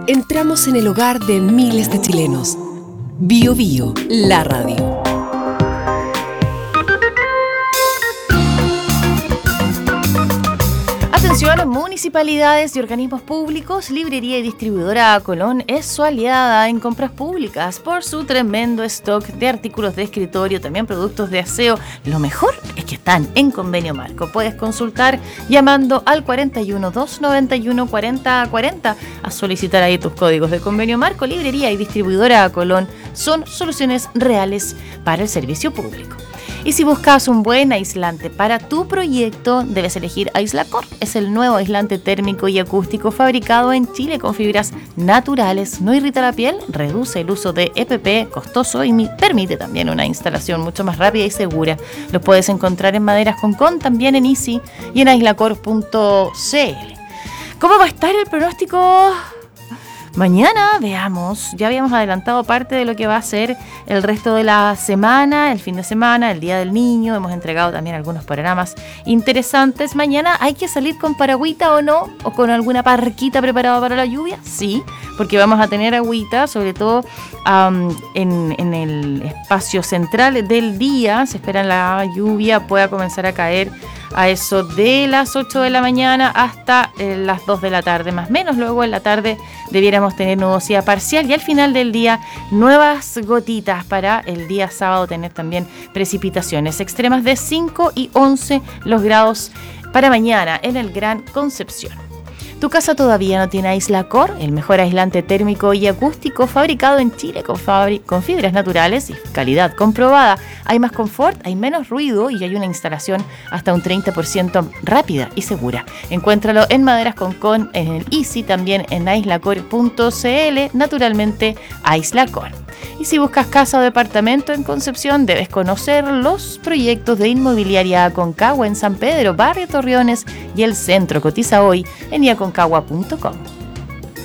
Entramos en el hogar de miles de chilenos. Bio Bio, la radio. Atención, municipalidades y organismos públicos, librería y distribuidora Colón es su aliada en compras públicas por su tremendo stock de artículos de escritorio, también productos de aseo. Lo mejor es que están en convenio marco. Puedes consultar llamando al 41 291 40 40 a solicitar ahí tus códigos de convenio marco. Librería y distribuidora Colón son soluciones reales para el servicio público. Y si buscas un buen aislante para tu proyecto, debes elegir Aislacor. Es el nuevo aislante térmico y acústico fabricado en Chile con fibras naturales. No irrita la piel, reduce el uso de EPP costoso y permite también una instalación mucho más rápida y segura. Lo puedes encontrar en Maderas Concón, también en Easy y en aislacor.cl. ¿Cómo va a estar el pronóstico? Mañana veamos, ya habíamos adelantado parte de lo que va a ser el resto de la semana, el fin de semana, el Día del Niño, hemos entregado también algunos programas interesantes. Mañana hay que salir con paragüita o no, o con alguna parquita preparada para la lluvia, sí, porque vamos a tener agüita, sobre todo en el espacio central del día. Se espera la lluvia pueda comenzar a caer a eso de las 8 de la mañana hasta las 2 de la tarde, más o menos. Luego en la tarde debiéramos tener nubosidad parcial y al final del día nuevas gotitas para el día sábado tener también precipitaciones extremas de 5 y 11 los grados para mañana en el Gran Concepción. ¿Tu casa todavía no tiene Aislacor? El mejor aislante térmico y acústico fabricado en Chile con fibras naturales y calidad comprobada. Hay más confort, hay menos ruido y hay una instalación hasta un 30% rápida y segura. Encuéntralo en Maderas Concón, en el Easy, también en aislacor.cl, naturalmente Aislacor. Y si buscas casa o departamento en Concepción, debes conocer los proyectos de Inmobiliaria Aconcagua en San Pedro, Barrio Torreones y el Centro. Cotiza hoy en iaconcagua.com.